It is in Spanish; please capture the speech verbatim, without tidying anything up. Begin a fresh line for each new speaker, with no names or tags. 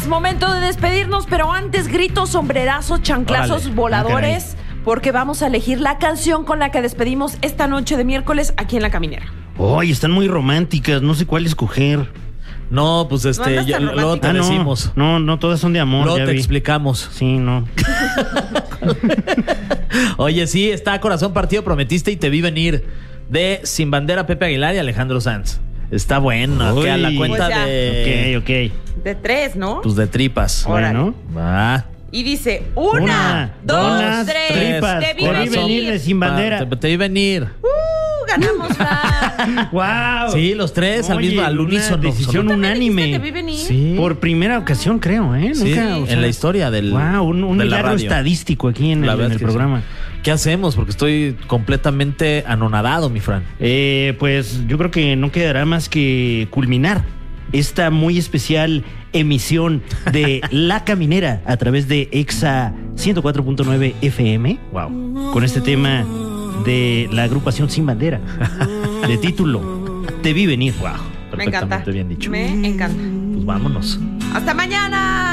Es momento de despedirnos, pero antes gritos, sombrerazos, chanclazos,
Órale.
voladores, ah, porque vamos a elegir la canción con la que despedimos esta noche de miércoles aquí en La Caminera.
Ay, están muy románticas, no sé cuál escoger.
No, pues este,
andas
yo-
tan
luego te
Ah, no,
decimos.
no, no, todas son de amor.
Luego
ya
te
vi.
explicamos.
Sí, no.
Oye, sí, está Corazón Partido, Prometiste y Te Vi Venir, de Sin Bandera, Pepe Aguilar y Alejandro Sanz. Está bueno, que a la
Uy.
cuenta
Pues ya.
de...
Ok, ok.
De tres, ¿no?
Pues de tripas.
Órale.
Bueno.
Va.
Y dice, una,
Una,
dos,
dos,
tres,
tripas,
te vi
te vi
venir.
venir de Sin Bandera.
Va, Te, te Vi Venir.
Uh, ganamos, Fran.
¡Wow!
Sí, los tres al
Oye,
mismo, al
una
unísono.
decisión
¿Tú también dijiste
unánime.
te vi venir?
Sí.
Por primera ocasión, creo, ¿eh?
Sí,
Nunca, o sea,
en la historia del
Wow, un, un
de la
milagro
radio.
estadístico aquí en
La
el,
verdad
en
es
el
que
programa.
sí. ¿Qué hacemos? Porque estoy completamente anonadado, mi Fran.
Eh, pues yo creo que no quedará más que culminar esta muy especial emisión de La Caminera a través de Exa ciento cuatro punto nueve F M.
Wow.
Con este tema de la agrupación Sin Bandera. De título, Te Vi Venir. Wow.
Me encanta.
Perfectamente bien dicho.
Me encanta.
Pues vámonos.
¡Hasta mañana!